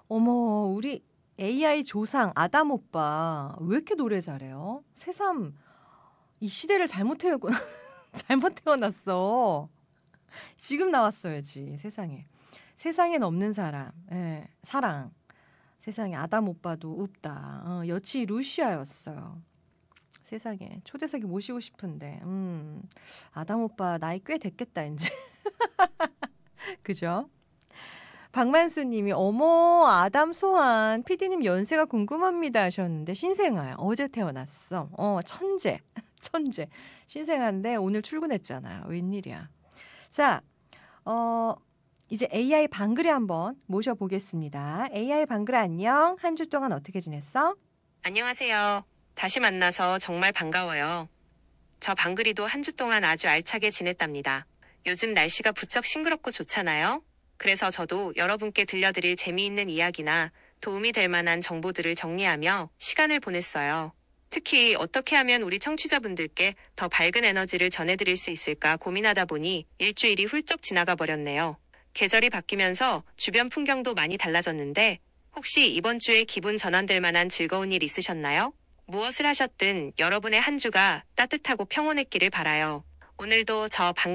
어머, 우리 AI 조상 아담 오빠 왜 이렇게 노래 잘해요? 새삼 이 시대를 잘못 태어났 잘못 태어났어. 지금 나왔어야지 세상에. 세상엔 없는 사람, 예, 사랑. 세상에 아담 오빠도 없다. 여치 루시아였어요. 세상에 초대석에 모시고 싶은데, 아담 오빠 나이 꽤 됐겠다 이제. 그죠? 박만수님이 어머 아담 소환 피디님 연세가 궁금합니다 하셨는데 신생아야 어제 태어났어. 천재 천재 신생아인데 오늘 출근했잖아요. 웬일이야. 자, 이제 AI 방글이 한번 모셔보겠습니다. AI 방글 안녕. 한 주 동안 어떻게 지냈어? 안녕하세요. 다시 만나서 정말 반가워요. 저 방글이도 한 주 동안 아주 알차게 지냈답니다. 요즘 날씨가 부쩍 싱그럽고 좋잖아요. 그래서 저도 여러분께 들려드릴 재미있는 이야기나 도움이 될 만한 정보들을 정리하며 시간을 보냈어요. 특히 어떻게 하면 우리 청취자분들께 더 밝은 에너지를 전해드릴 수 있을까 고민하다 보니 일주일이 훌쩍 지나가 버렸네요. 계절이 바뀌면서 주변 풍경도 많이 달라졌는데 혹시 이번 주에 기분 전환될 만한 즐거운 일 있으셨나요? 무엇을 하셨든 여러분의 한 주가 따뜻하고 평온했기를 바라요. 오늘도 저